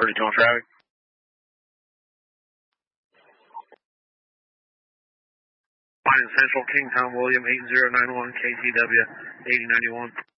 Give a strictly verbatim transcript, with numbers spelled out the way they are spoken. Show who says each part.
Speaker 1: thirty-two on traffic. Line Central, Kingtown, William, eight zero nine one, K T W, eighty ninety-one.